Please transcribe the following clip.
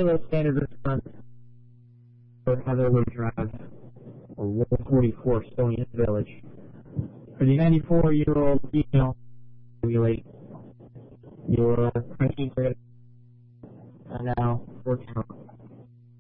still a standard response for Heatherwood Drive, or 144 Stony Village. For the 94-year-old female, regulate your pressure now for count.